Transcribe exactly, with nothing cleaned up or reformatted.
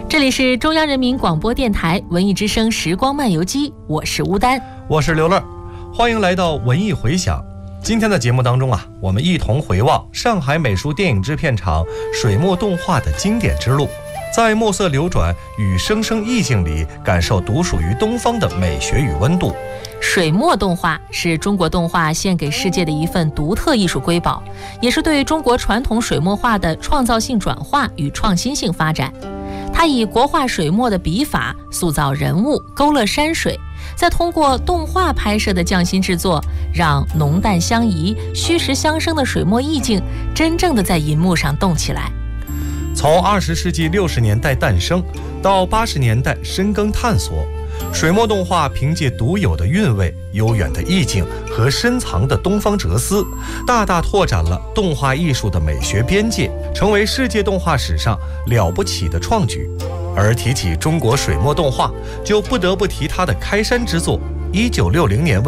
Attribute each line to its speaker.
Speaker 1: 这里是中央人民广播电台文艺之声时光漫游记，我是吴丹，
Speaker 2: 我是刘乐，欢迎来到文艺回响。今天的节目当中啊，我们一同回望上海美术电影制片厂水墨动画的经典之路，在墨色流转与生生意境里，感受独属于东方的美学与温度。
Speaker 1: 水墨动画是中国动画献给世界的一份独特艺术瑰宝，也是对中国传统水墨画的创造性转化与创新性发展。它以国画水墨的笔法塑造人物，勾勒山水，再通过动画拍摄的匠心制作，让浓淡相宜、虚实相生的水墨意境真正的在银幕上动起来。
Speaker 2: 从二十世纪六十年代诞生到八十年代深耕探索，水墨动画凭借独有的韵味、悠远的意境和深藏的东方哲思，大大拓展了动画艺术的美学边界，成为世界动画史上了不起的创举。而提起中国水墨动画，就不得不提它的开山之作，一九六零年